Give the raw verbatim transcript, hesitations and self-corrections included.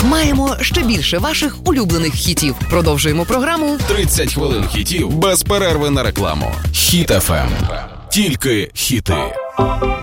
маємо ще більше ваших улюблених хітів. Продовжуємо програму тридцять хвилин хітів без перерви на рекламу. Хіт еф ем. Тільки хіти.